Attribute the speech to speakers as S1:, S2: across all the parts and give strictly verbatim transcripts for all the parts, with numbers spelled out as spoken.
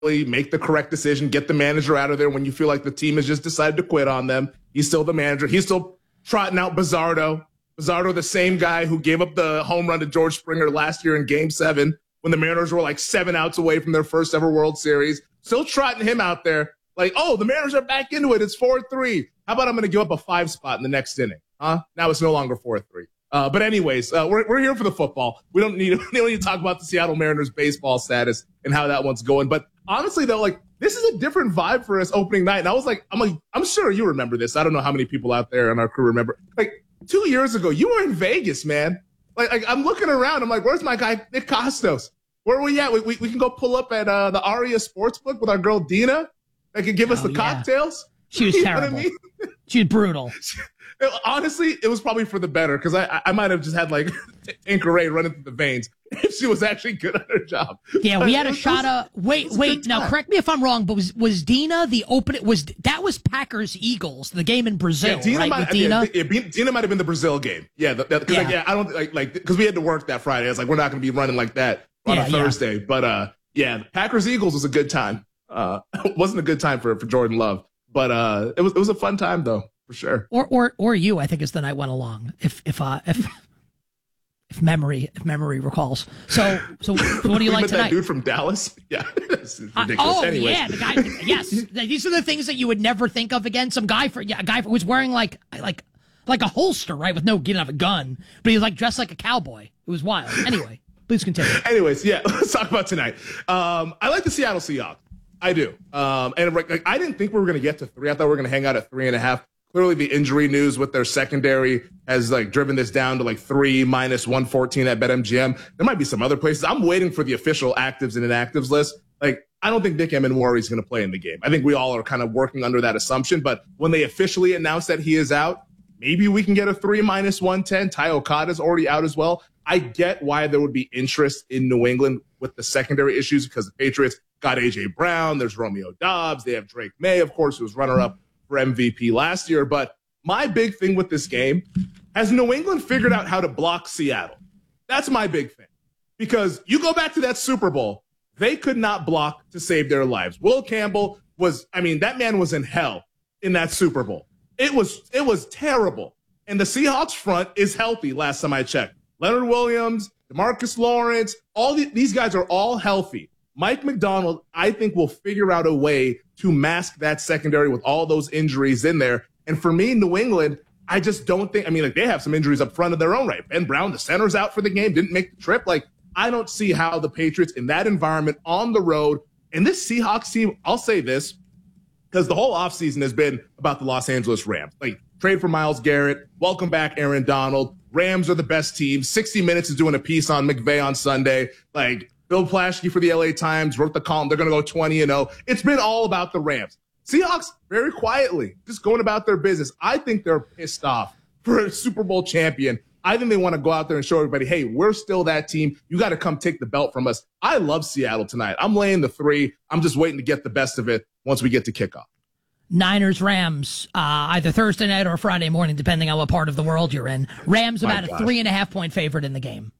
S1: make the correct decision, get the manager out of there when you feel like the team has just decided to quit on them. He's still the manager. He's still trotting out Bizzardo. Bizzardo, the same guy who gave up the home run to George Springer last year in Game seven when the Mariners were like seven outs away from their first ever World Series. Still trotting him out there like, oh, the Mariners are back into it. It's four three. How about I'm going to give up a five spot in the next inning? Huh? Now it's no longer four three. Uh, but anyways, uh, we're we're here for the football. We don't need we don't need to talk about the Seattle Mariners baseball status and how that one's going. But honestly, though, like this is a different vibe for us opening night. And I was like, I'm like, I'm sure you remember this. I don't know how many people out there on our crew remember. Like two years ago, you were in Vegas, man. Like, like I'm looking around. I'm like, where's my guy Nick Costos? Where are we at? We we, we can go pull up at uh, the Aria Sportsbook with our girl Dina. That can give us oh, the yeah. cocktails.
S2: She was
S1: you
S2: terrible. I mean? She was brutal.
S1: Honestly, it was probably for the better because I I might have just had like Anchor running through the veins if she was actually good at her job.
S2: Yeah,
S1: but
S2: we had a
S1: was,
S2: shot of wait wait now correct me if I'm wrong, but was was Dina the open? Was that was Packers Eagles the game in Brazil?
S1: Yeah, Dina
S2: right,
S1: might
S2: with Dina.
S1: Yeah, yeah, Dina might have been the Brazil game. Yeah, because yeah. Like, yeah, I don't like like because we had to work that Friday. I was like, we're not going to be running like that on yeah, a Thursday. Yeah. But uh, yeah, Packers Eagles was a good time. Uh, it wasn't a good time for for Jordan Love, but uh, it was it was a fun time though. For sure.
S2: Or or or you, I think, as the night went along. If if uh if if memory if memory recalls. So so, so what do you like tonight?
S1: That dude from Dallas? Yeah. It's ridiculous.
S2: Uh, oh
S1: Anyways.
S2: yeah, the guy yes. These are the things that you would never think of again. Some guy for yeah, a guy who was wearing like like like a holster, right, with no getting of a gun, but he was like dressed like a cowboy. It was wild. Anyway, please continue.
S1: Anyways, yeah, let's talk about tonight. Um I like the Seattle Seahawks. I do. Um and like I didn't think we were gonna get to three. I thought we were gonna hang out at three and a half. Clearly, the injury news with their secondary has like driven this down to like three minus one fourteen at BetMGM. There might be some other places. I'm waiting for the official actives and inactives list. Like, I don't think Nick Emenwari is going to play in the game. I think we all are kind of working under that assumption. But when they officially announce that he is out, maybe we can get a three minus one ten. Ty Okada's already out as well. I get why there would be interest in New England with the secondary issues because the Patriots got A J Brown. There's Romeo Doubs. They have Drake May, of course, who was runner-up for M V P last year. But my big thing with this game, has New England figured out how to block Seattle? That's my big thing. Because you go back to that Super Bowl, they could not block to save their lives. Will Campbell was, I mean, that man was in hell in that Super Bowl. It was, it was terrible. And the Seahawks front is healthy last time I checked. Leonard Williams, DeMarcus Lawrence, all the, these guys are all healthy. Mike McDonald, I think, will figure out a way to mask that secondary with all those injuries in there. And for me, New England, I just don't think, I mean, like they have some injuries up front of their own right. Ben Brown, the center's out for the game, didn't make the trip. Like, I don't see how the Patriots in that environment on the road, and this Seahawks team, I'll say this, because the whole offseason has been about the Los Angeles Rams. Like, trade for Myles Garrett, welcome back Aaron Donald. Rams are the best team. sixty minutes is doing a piece on McVay on Sunday. Like, Bill Plaschke for the L A Times wrote the column. They're going to go twenty and oh. It's been all about the Rams. Seahawks, very quietly, just going about their business. I think they're pissed off for a Super Bowl champion. I think they want to go out there and show everybody, hey, we're still that team. You got to come take the belt from us. I love Seattle tonight. I'm laying the three. I'm just waiting to get the best of it once we get to kickoff.
S2: Niners, Rams, uh, either Thursday night or Friday morning, depending on what part of the world you're in. Rams about a three and a half point favorite in the game.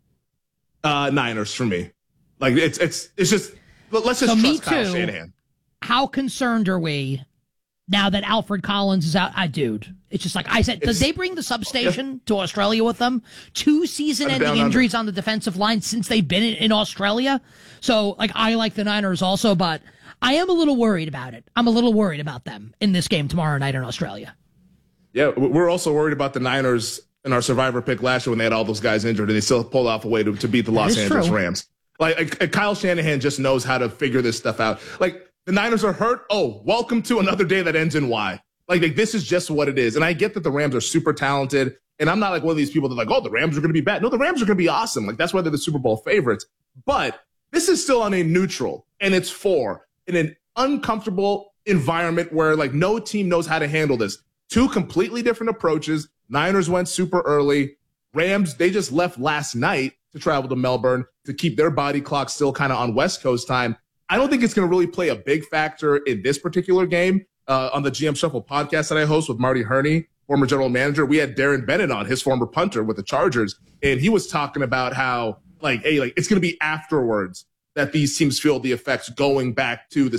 S1: Uh, Niners for me. Like it's it's it's just let's just
S2: so
S1: trust
S2: me
S1: Kyle
S2: too.
S1: Shanahan.
S2: How concerned are we now that Alfred Collins is out? I dude, it's just like I said. Does they bring the substation yeah. to Australia with them? Two season-ending injuries on the defensive line since they've been in, in Australia. So like I like the Niners also, but I am a little worried about it. I'm a little worried about them in this game tomorrow night in Australia.
S1: Yeah, we're also worried about the Niners in our Survivor pick last year when they had all those guys injured and they still pulled off a way to, to beat the Los Angeles true. Rams. Like, like Kyle Shanahan just knows how to figure this stuff out. Like the Niners are hurt. Oh, welcome to another day that ends in Y. Like, like this is just what it is. And I get that the Rams are super talented. And I'm not like one of these people that are like, oh, the Rams are going to be bad. No, the Rams are going to be awesome. Like that's why they're the Super Bowl favorites. But this is still on a neutral and it's four in an uncomfortable environment where like no team knows how to handle this. Two completely different approaches. Niners went super early. Rams, they just left last night to travel to Melbourne to keep their body clock still kind of on West Coast time. I don't think it's going to really play a big factor in this particular game. Uh, on the G M Shuffle podcast that I host with Marty Herney, former general manager, we had Darren Bennett on, his former punter with the Chargers, and he was talking about how, like, hey, like it's going to be afterwards that these teams feel the effects going back to the